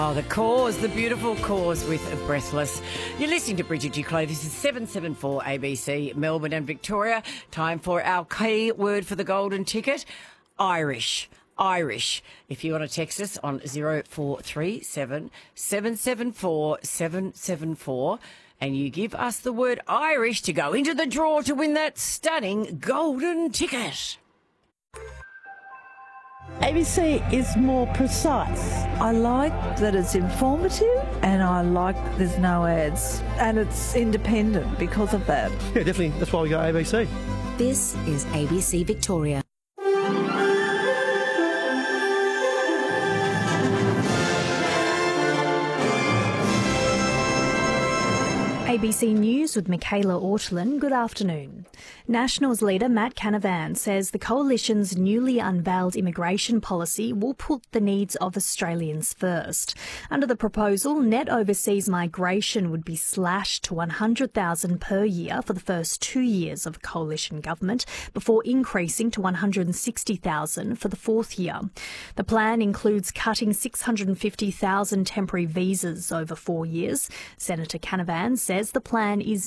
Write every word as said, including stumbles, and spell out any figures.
Oh, the cause, the beautiful cause with Breathless. You're listening to Bridget Duclos. This is seven seven four A B C, Melbourne and Victoria. Time for our key word for the golden ticket, Irish. Irish. If you want to text us on zero four three seven, seven seven four, seven seven four and you give us the word Irish to go into the draw to win that stunning golden ticket. A B C is more precise. I like that it's informative and I like that there's no ads and it's independent because of that. Yeah, definitely. That's why we got A B C. This is A B C Victoria. A B C News with Michaela Ortolin. Good afternoon. Nationals leader Matt Canavan says the coalition's newly unveiled immigration policy will put the needs of Australians first. Under the proposal, net overseas migration would be slashed to one hundred thousand per year for the first two years of coalition government before increasing to one hundred sixty thousand for the fourth year. The plan includes cutting six hundred fifty thousand temporary visas over four years. Senator Canavan says the plan is